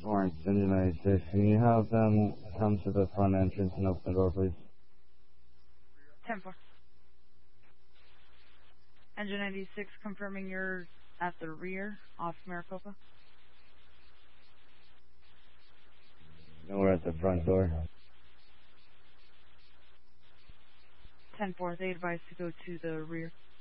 Orange, Engine 96. Can you have them come to the front entrance and open the door, please? 10-4. Engine 96 confirming you're at the rear off Maricopa. No, we're at the front door. 10-4, they advised to go to the rear.